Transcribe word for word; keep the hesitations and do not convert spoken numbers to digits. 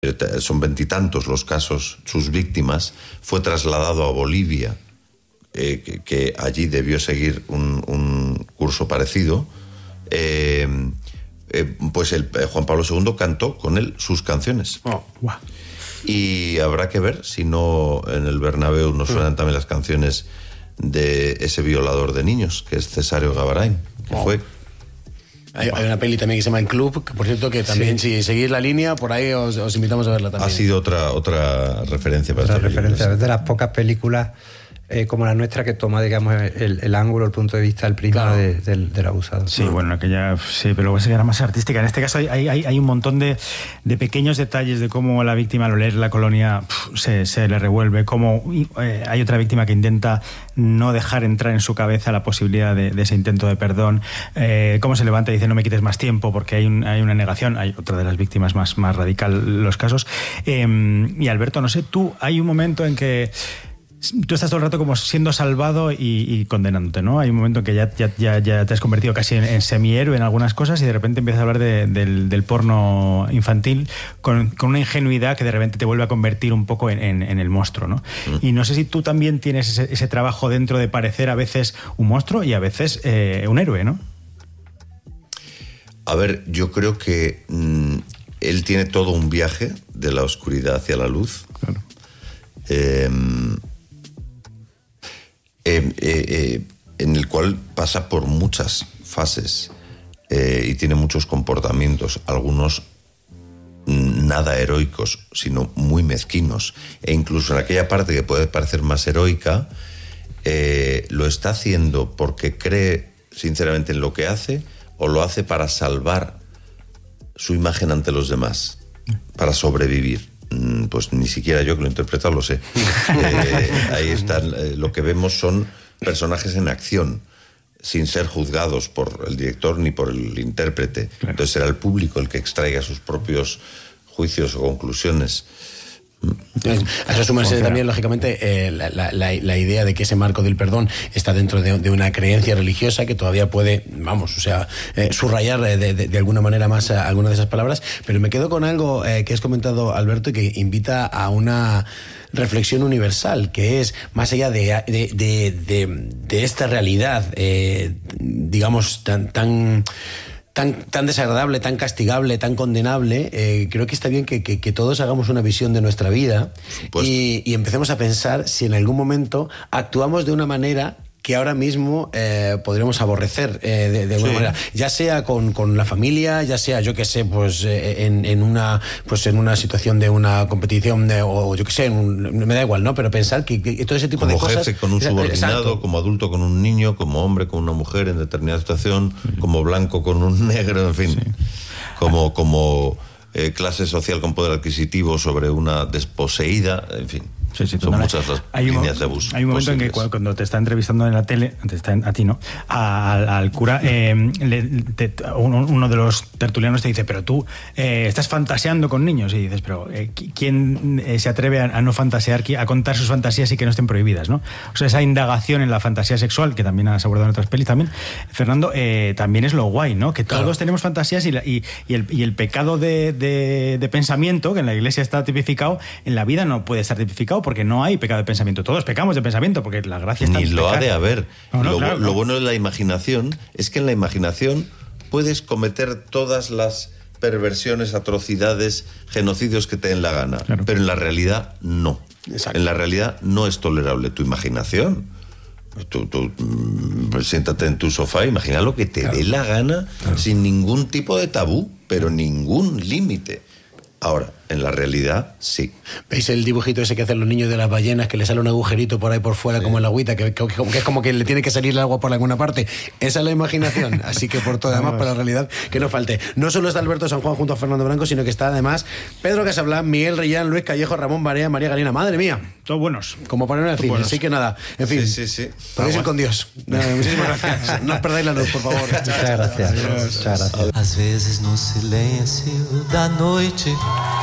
son veintitantos los casos, sus víctimas, fue trasladado a Bolivia, eh, que, que allí debió seguir un, un curso parecido. Eh, eh, pues el, eh, Juan Pablo segundo cantó con él sus canciones. Oh, wow. Y habrá que ver si no en el Bernabéu nos suenan también las canciones de ese violador de niños, que es Cesáreo Gavarain, que oh. fue... Hay, hay una peli también que se llama El Club, que por cierto que también sí. si seguís la línea, por ahí os, os invitamos a verla también. Ha sido otra, otra referencia para otra esta referencia, película. Es de las pocas películas eh, como la nuestra que toma, digamos, el, el ángulo, el punto de vista, el prisma claro. de, del, del abusado. Sí, no. bueno, aquella sí, pero luego era más artística. En este caso hay, hay, hay un montón de, de pequeños detalles de cómo la víctima al oler la colonia pff, se, se le revuelve, cómo eh, hay otra víctima que intenta no dejar entrar en su cabeza la posibilidad de, de ese intento de perdón, eh, cómo se levanta y dice no me quites más tiempo porque hay, un, hay una negación, hay otra de las víctimas más, más radical los casos. Eh, y Alberto, no sé, tú, hay un momento en que tú estás todo el rato como siendo salvado y, y condenándote, ¿no? Hay un momento en que ya, ya, ya, ya te has convertido casi en, en semihéroe en algunas cosas y de repente empiezas a hablar de, del, del porno infantil con, con una ingenuidad que de repente te vuelve a convertir un poco en, en, en el monstruo, ¿no? Mm. Y no sé si tú también tienes ese, ese trabajo dentro de parecer a veces un monstruo y a veces eh, un héroe, ¿no? A ver, yo creo que mmm, él tiene todo un viaje de la oscuridad hacia la luz. Claro. Eh, Eh, eh, eh, en el cual pasa por muchas fases eh, y tiene muchos comportamientos, algunos nada heroicos, sino muy mezquinos, e incluso en aquella parte que puede parecer más heroica, eh, lo está haciendo porque cree sinceramente en lo que hace o lo hace para salvar su imagen ante los demás, para sobrevivir. Pues ni siquiera yo que lo he interpretado lo sé. Eh, ahí están, eh, lo que vemos son personajes en acción, sin ser juzgados por el director ni por el intérprete. Claro. Entonces será el público el que extraiga sus propios juicios o conclusiones. A eso sumarse también, lógicamente, eh, la, la, la idea de que ese marco del perdón está dentro de, de una creencia religiosa que todavía puede, vamos, o sea, eh, subrayar de, de, de alguna manera más alguna de esas palabras, pero me quedo con algo eh, que has comentado, Alberto, y que invita a una reflexión universal, que es, más allá de, de, de, de, de esta realidad, eh, digamos, tan... tan Tan, tan desagradable, tan castigable, tan condenable, eh, creo que está bien que, que, que todos hagamos una visión de nuestra vida y, y empecemos a pensar si en algún momento actuamos de una manera que ahora mismo eh, podríamos aborrecer eh, de, de alguna sí. manera, ya sea con, con la familia, ya sea, yo que sé, pues eh, en, en una pues en una situación de una competición de, o yo que sé, un, me da igual, ¿no? Pero pensar que, que todo ese tipo como de cosas... Como jefe con un subordinado, exacto. Como adulto con un niño, como hombre con una mujer en determinada situación, sí. como blanco con un negro, en fin, sí. como, como eh, clase social con poder adquisitivo sobre una desposeída, en fin. Sí, sí, son muchas las hay líneas un, de abuso. Hay un momento posibles. En que cuando te está entrevistando en la tele, te está, a ti no, a, al, al cura, eh, le, te, uno, uno de los tertulianos te dice, pero tú eh, estás fantaseando con niños, y dices, pero eh, ¿quién eh, se atreve a, a no fantasear, a contar sus fantasías y que no estén prohibidas, ¿no? O sea, esa indagación en la fantasía sexual, que también has abordado en otras pelis también, Fernando, eh, también es lo guay, ¿no? Que todos claro. tenemos fantasías y, la, y, y, el, y el pecado de, de, de pensamiento, que en la iglesia está tipificado, en la vida no puede estar tipificado porque no hay pecado de pensamiento. Todos pecamos de pensamiento porque la gracia está Ni en lo pecar. ha de haber. No, no, lo, claro, lo no. bueno de la imaginación es que en la imaginación puedes cometer todas las perversiones, atrocidades, genocidios que te den la gana. Claro. Pero en la realidad no. Exacto. En la realidad no es tolerable tu imaginación. Tú, tú pues, siéntate en tu sofá, imagina lo que te claro. dé la gana, claro. sin ningún tipo de tabú, pero ningún límite. Ahora, en la realidad, sí. ¿Veis el dibujito ese que hacen los niños de las ballenas, que le sale un agujerito por ahí por fuera, sí. como en la agüita, que, que, que es como que le tiene que salir el agua por alguna parte? Esa es la imaginación. Así que por todo demás, para la realidad, que no falte. No solo está Alberto San Juan junto a Fernando Branco, sino que está además Pedro Casablanca, Miguel Reyán, Luis Callejo, Ramón Barea, María Galina. Madre mía. Todos buenos. Como para no decir. Así que nada, en fin. Sí, sí, sí. Podéis ir con Dios. Nada, muchísimas gracias. No os perdáis la luz, por favor. Muchas gracias. Muchas gracias. Às vezes no silêncio da noite